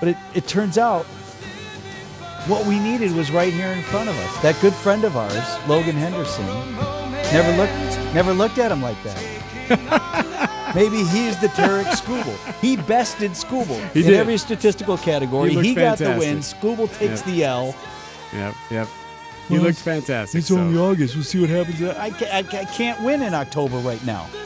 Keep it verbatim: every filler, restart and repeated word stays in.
But it, it turns out what we needed was right here in front of us. That good friend of ours, Logan Henderson, never looked never looked at him like that. Maybe he's the Tarek Skubal. He bested Skubal He in did. every statistical category. He He, looked got the fantastic. win. Skubal takes Yep. the L. Yep, yep. He Well, looked fantastic. It's so. only August. We'll see what happens. I, ca- I, ca- I can't win in October right now.